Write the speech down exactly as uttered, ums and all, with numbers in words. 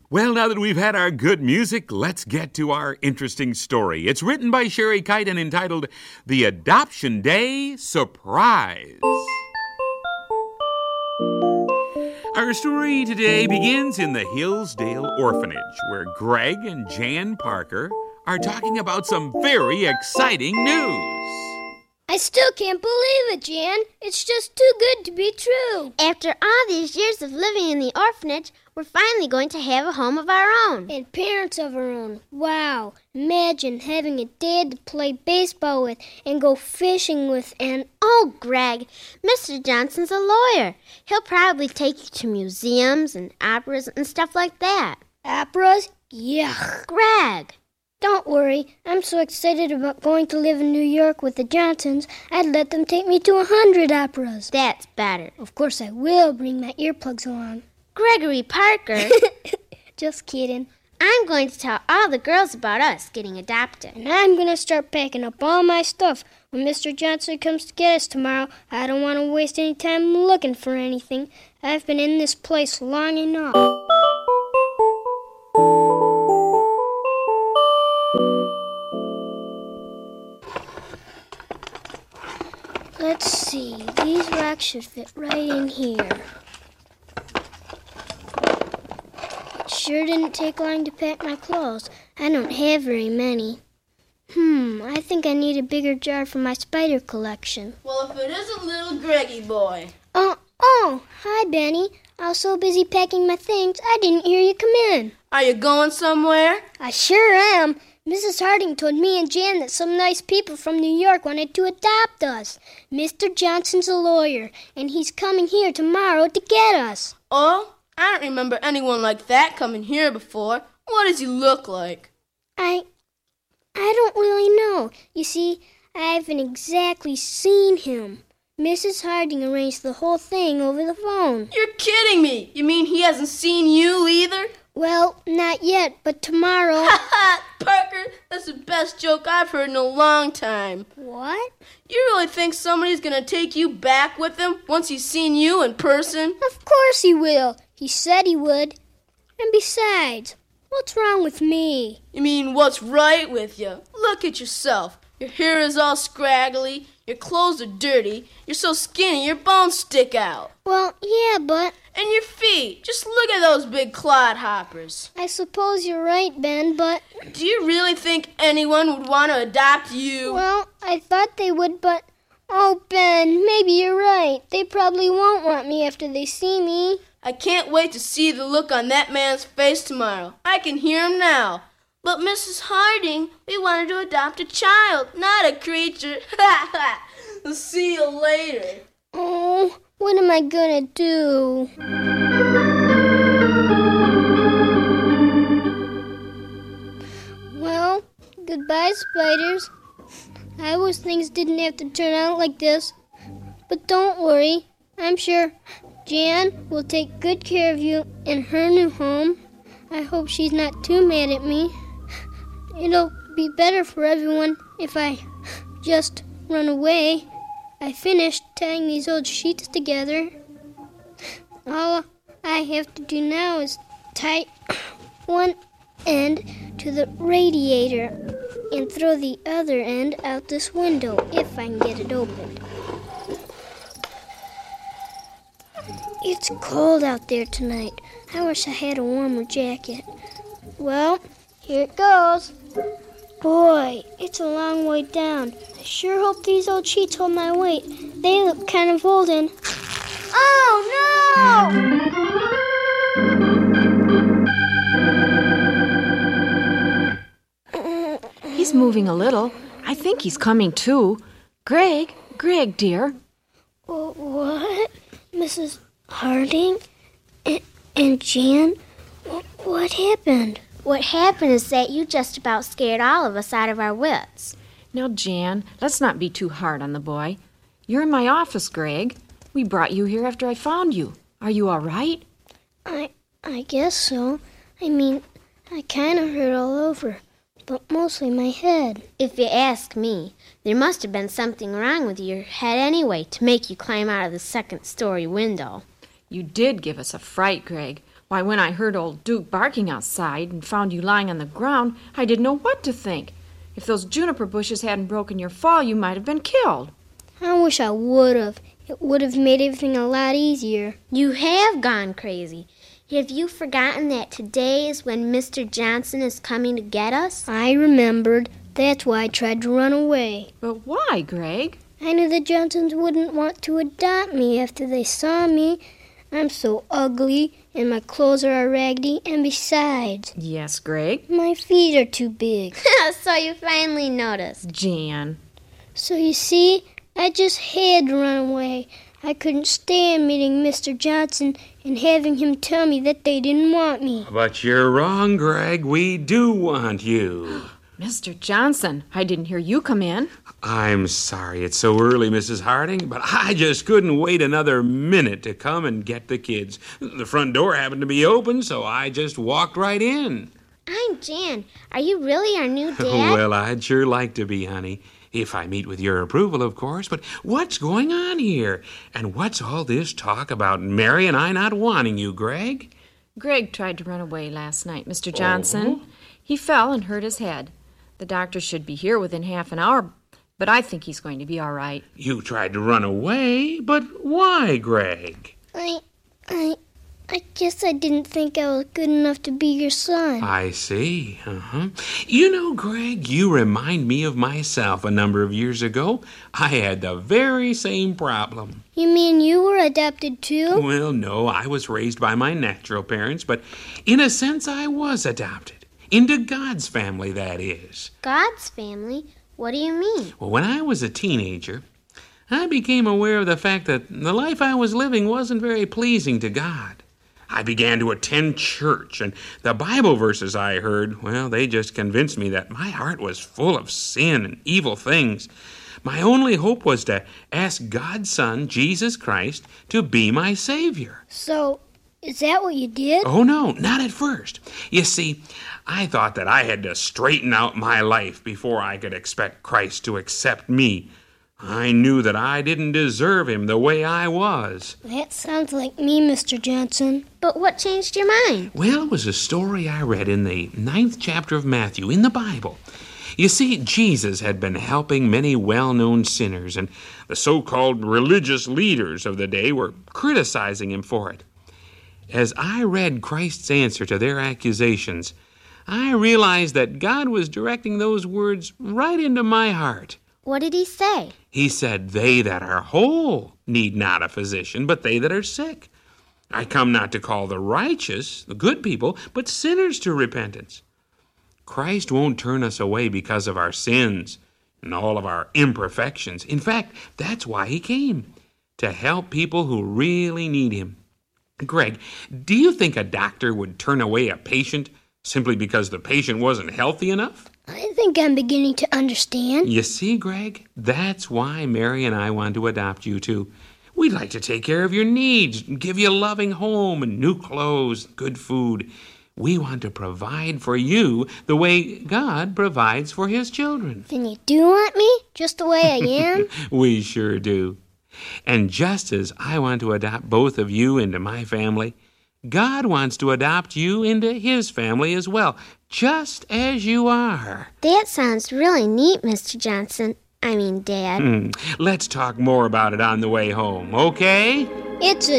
Well, now that we've had our good music, let's get to our interesting story. It's written by Sherry Kite and entitled The Adoption Day Surprise. Our story today begins in the Hillsdale Orphanage, where Greg and Jan Parker are talking about some very exciting news. I still can't believe it, Jan. It's just too good to be true. After all these years of living in the orphanage, we're finally going to have a home of our own. And parents of our own. Wow. Imagine having a dad to play baseball with and go fishing with and... Oh, Greg, Mister Johnson's a lawyer. He'll probably take you to museums and operas and stuff like that. Operas? Yuck. Greg. Don't worry. I'm so excited about going to live in New York with the Johnsons, I'd let them take me to a hundred operas. That's better. Of course I will bring my earplugs along. Gregory Parker. Just kidding. I'm going to tell all the girls about us getting adopted. And I'm going to start packing up all my stuff. When Mister Johnson comes to get us tomorrow, I don't want to waste any time looking for anything. I've been in this place long enough. Let's see, these rocks should fit right in here. It sure didn't take long to pack my clothes. I don't have very many. Hmm, I think I need a bigger jar for my spider collection. Well, if it isn't little Greggy boy. Oh, oh, hi, Benny. I was so busy packing my things, I didn't hear you come in. Are you going somewhere? I sure am. Missus Harding told me and Jan that some nice people from New York wanted to adopt us. Mister Johnson's a lawyer, and he's coming here tomorrow to get us. Oh, I don't remember anyone like that coming here before. What does he look like? I... I don't really know. You see, I haven't exactly seen him. Missus Harding arranged the whole thing over the phone. You're kidding me! You mean he hasn't seen you either? Well, not yet, but tomorrow... Ha ha! Parker, that's the best joke I've heard in a long time. What? You really think somebody's gonna take you back with him once he's seen you in person? Of course he will. He said he would. And besides, what's wrong with me? You mean what's right with you? Look at yourself. Your hair is all scraggly, your clothes are dirty, you're so skinny your bones stick out. Well, yeah, but... And your feet. Just look at those big clodhoppers. I suppose you're right, Ben, but... Do you really think anyone would want to adopt you? Well, I thought they would, but... Oh, Ben, maybe you're right. They probably won't want me after they see me. I can't wait to see the look on that man's face tomorrow. I can hear him now. But Missus Harding, we wanted to adopt a child, not a creature. Ha ha! We'll see you later. Oh, what am I gonna do? Well, goodbye, spiders. I wish things didn't have to turn out like this. But don't worry. I'm sure Jan will take good care of you in her new home. I hope she's not too mad at me. It'll be better for everyone if I just run away. I finished tying these old sheets together. All I have to do now is tie one end to the radiator and throw the other end out this window if I can get it opened. It's cold out there tonight. I wish I had a warmer jacket. Well, here it goes. Boy, it's a long way down. I sure hope these old sheets hold my weight. They look kind of old and... Oh, no! He's moving a little. I think he's coming too. Greg, Greg, dear. What? Missus Harding? And, and Jan? What happened? What happened is that you just about scared all of us out of our wits. Now, Jan, let's not be too hard on the boy. You're in my office, Greg. We brought you here after I found you. Are you all right? I I guess so. I mean, I kind of hurt all over, but mostly my head. If you ask me, there must have been something wrong with your head anyway to make you climb out of the second-story window. You did give us a fright, Greg. Why, when I heard old Duke barking outside and found you lying on the ground, I didn't know what to think. If those juniper bushes hadn't broken your fall, you might have been killed. I wish I would have. It would have made everything a lot easier. You have gone crazy. Have you forgotten that today is when Mister Johnson is coming to get us? I remembered. That's why I tried to run away. But why, Greg? I knew the Johnsons wouldn't want to adopt me after they saw me. I'm so ugly, and my clothes are raggedy, and besides, Yes, Greg? my feet are too big. So you finally noticed. Jan. So you see, I just had to run away. I couldn't stand meeting Mister Johnson and having him tell me that they didn't want me. But you're wrong, Greg. We do want you. Mister Johnson, I didn't hear you come in. I'm sorry it's so early, Missus Harding, but I just couldn't wait another minute to come and get the kids. The front door happened to be open, so I just walked right in. I'm Jan. Are you really our new dad? Well, I'd sure like to be, honey. If I meet with your approval, of course. But what's going on here? And what's all this talk about Mary and I not wanting you, Greg? Greg tried to run away last night, Mister Johnson. Oh. He fell and hurt his head. The doctor should be here within half an hour, but I think he's going to be all right. You tried to run away? But why, Greg? I, I, I guess I didn't think I was good enough to be your son. I see. Uh-huh. You know, Greg, you remind me of myself a number of years ago. I had the very same problem. You mean you were adopted too? Well, no, I was raised by my natural parents, but in a sense I was adopted. Into God's family, that is. God's family? What do you mean? Well, when I was a teenager, I became aware of the fact that the life I was living wasn't very pleasing to God. I began to attend church, and the Bible verses I heard, well, they just convinced me that my heart was full of sin and evil things. My only hope was to ask God's Son, Jesus Christ, to be my Savior. So, is that what you did? Oh, no, not at first. You see, I thought that I had to straighten out my life before I could expect Christ to accept me. I knew that I didn't deserve him the way I was. That sounds like me, Mister Johnson. But what changed your mind? Well, it was a story I read in the ninth chapter of Matthew in the Bible. You see, Jesus had been helping many well-known sinners, and the so-called religious leaders of the day were criticizing him for it. As I read Christ's answer to their accusations, I realized that God was directing those words right into my heart. What did he say? He said, "They that are whole need not a physician, but they that are sick. I come not to call the righteous, the good people, but sinners to repentance." Christ won't turn us away because of our sins and all of our imperfections. In fact, that's why he came, to help people who really need him. Greg, do you think a doctor would turn away a patient simply because the patient wasn't healthy enough? I think I'm beginning to understand. You see, Greg, that's why Mary and I want to adopt you too. We'd like to take care of your needs, give you a loving home and new clothes, good food. We want to provide for you the way God provides for his children. Then you do want me, just the way I am? We sure do. And just as I want to adopt both of you into my family, God wants to adopt you into his family as well, just as you are. That sounds really neat, Mister Johnson. I mean, Dad. Hmm. Let's talk more about it on the way home, okay? It's a